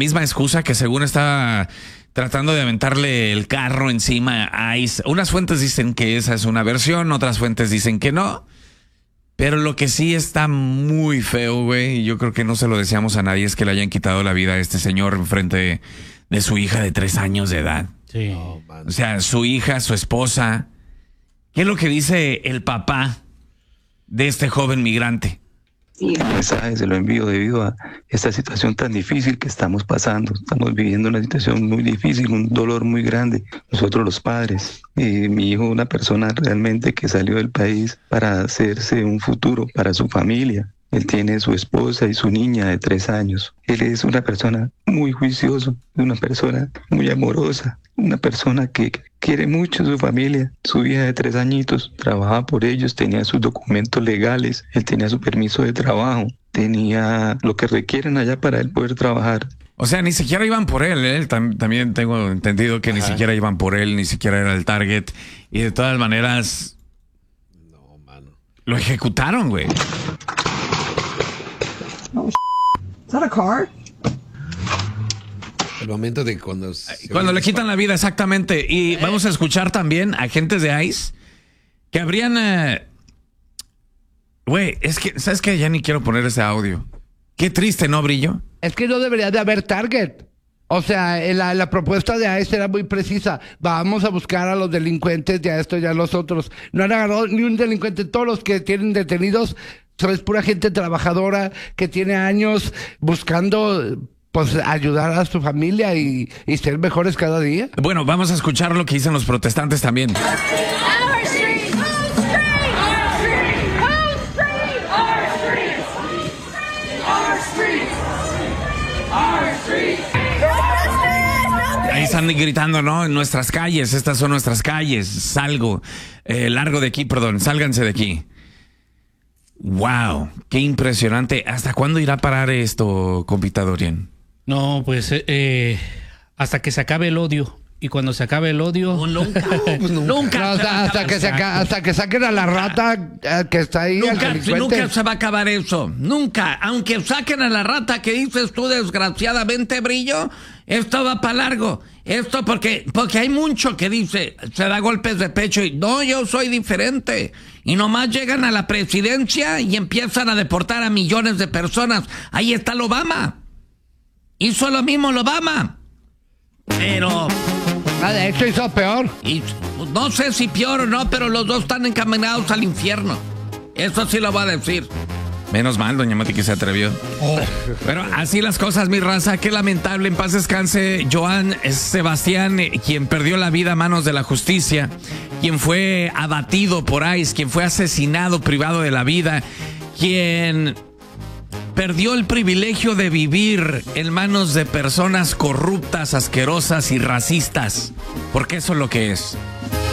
misma excusa que según está tratando de aventarle el carro encima a Ice. Unas fuentes dicen que esa es una versión, otras fuentes dicen que no. Pero lo que sí está muy feo, güey, y yo creo que no se lo deseamos a nadie, es que le hayan quitado la vida a este señor enfrente de su hija de 3 años de edad. Sí. O sea, su hija, su esposa. ¿Qué es lo que dice el papá de este joven migrante? El mensaje se lo envío debido a esta situación tan difícil que estamos pasando. Estamos viviendo una situación muy difícil, un dolor muy grande. Nosotros los padres, mi hijo, una persona realmente que salió del país para hacerse un futuro para su familia. Él tiene su esposa y su niña de 3 años. Él es una persona muy juiciosa, una persona muy amorosa, una persona que quiere mucho a su familia. Su hija de 3 añitos trabajaba por ellos, tenía sus documentos legales, él tenía su permiso de trabajo, tenía lo que requieren allá para él poder trabajar. O sea, ni siquiera iban por él, ¿eh? También tengo entendido que ni siquiera iban por él, ni siquiera era el target. Y de todas maneras, No, mano. lo ejecutaron, güey. Is that a car? El momento de Cuando le quitan la vida, exactamente. Y vamos a escuchar también a agentes de ICE que habrían... Güey, es que, ¿sabes qué? Ya ni quiero poner ese audio. Qué triste, ¿no, Brillo? Es que no debería de haber target. O sea, la propuesta de ICE era muy precisa. Vamos a buscar a los delincuentes, ya esto, ya los otros. No han agarrado ni un delincuente. Todos los que tienen detenidos es pura gente trabajadora que tiene años buscando, pues, ayudar a su familia y ser mejores cada día. Bueno, vamos a escuchar lo que dicen los protestantes también. Ahí están gritando, ¿no? En nuestras calles, estas son nuestras calles. Largo de aquí, perdón, sálganse de aquí. Wow, qué impresionante. ¿Hasta cuándo irá a parar esto, compita Dorian? No, pues hasta que se acabe el odio. Y cuando se acabe el odio... Nunca. No, hasta que saquen a la rata que está ahí. Nunca se va a acabar eso. Nunca. Aunque saquen a la rata que dices tú, desgraciadamente, Brillo, esto va para largo. Esto porque hay mucho que dice, se da golpes de pecho y no, yo soy diferente. Y nomás llegan a la presidencia y empiezan a deportar a millones de personas. Ahí está el Obama. Hizo lo mismo el Obama. Pero... de hecho hizo peor. Y no sé si peor o no, pero los dos están encaminados al infierno. Eso sí lo voy a decir. Menos mal, doña Mati, que se atrevió. Pero así las cosas, mi raza. Qué lamentable. En paz descanse Joan Sebastián, quien perdió la vida a manos de la justicia, quien fue abatido por ICE, quien fue asesinado, privado de la vida, quien perdió el privilegio de vivir en manos de personas corruptas, asquerosas y racistas. Porque eso es lo que es.